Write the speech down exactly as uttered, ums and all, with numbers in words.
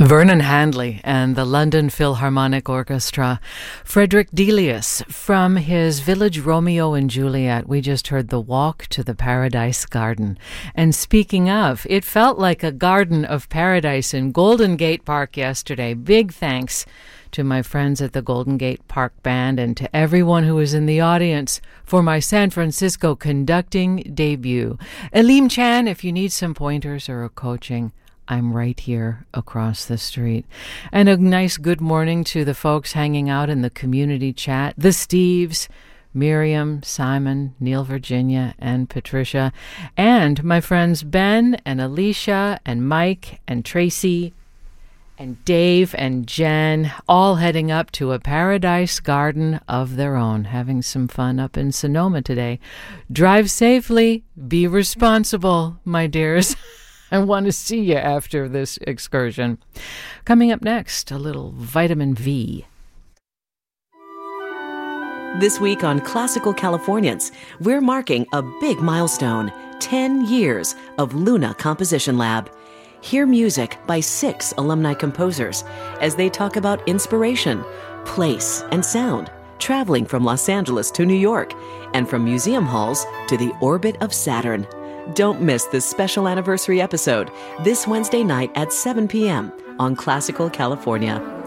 Vernon Handley and the London Philharmonic Orchestra. Frederick Delius from his Village Romeo and Juliet. We just heard The Walk to the Paradise Garden. And speaking of, it felt like a garden of paradise in Golden Gate Park yesterday. Big thanks to my friends at the Golden Gate Park Band and to everyone who was in the audience for my San Francisco conducting debut. Aleem Chan, if you need some pointers or a coaching, I'm right here across the street. And a nice good morning to the folks hanging out in the community chat, the Steves, Miriam, Simon, Neil, Virginia, and Patricia, and my friends Ben and Alicia and Mike and Tracy and Dave and Jen, all heading up to a paradise garden of their own, having some fun up in Sonoma today. Drive safely, be responsible, my dears. I want to see you after this excursion. Coming up next, a little vitamin V. This week on Classical Californians, we're marking a big milestone, ten years of Luna Composition Lab. Hear music by six alumni composers as they talk about inspiration, place, and sound, traveling from Los Angeles to New York, and from museum halls to the orbit of Saturn. Don't miss this special anniversary episode this Wednesday night at seven p.m. on Classical California.